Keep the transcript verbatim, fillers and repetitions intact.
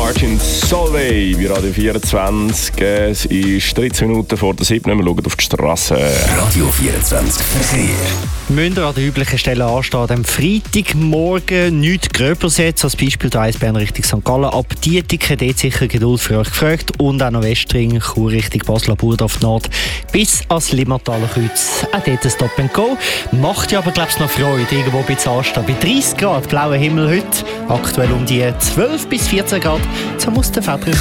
Martin Solveig bei Radio vierundzwanzig. Es ist dreizehn Minuten vor der sieben. Wir schauen auf die Straße. Radio vierundzwanzig Verkehr. Müssen an der üblichen Stelle anstehen. Am Freitagmorgen nichts Gröbers jetzt, als Beispiel der Eisbären Richtung Sankt Gallen. Ab Dietiken, dort sicher Geduld für euch gefragt. Und auch noch Westring, Chur Richtung Basel, Burdorf Nord bis ans Limmertaler Kreuz. Auch dort ein Stop and Go. Macht ja aber, glaube ich, noch Freude, irgendwo ein bisschen anstehen. Bei dreißig Grad, blauer Himmel heute. Aktuell um die zwölf bis vierzehn Grad. So muss der Februar